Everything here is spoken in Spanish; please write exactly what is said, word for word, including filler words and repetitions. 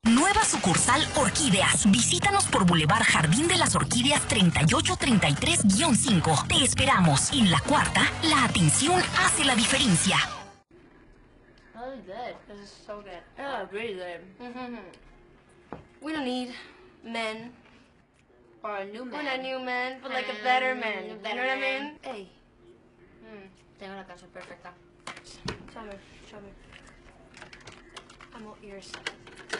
Nueva sucursal Orquídeas. Visítanos por Boulevard Jardín de las Orquídeas treinta y ocho treinta y tres guión cinco. Te esperamos. En la cuarta, la atención hace la diferencia. Really good. This is so good. Oh, really good. Mm-hmm. We don't need men. Or a new man. Or not new men, but like a better man. You know what I mean? Hey. Mm, tengo la canción perfecta. Show me. Show me. I'm all ears.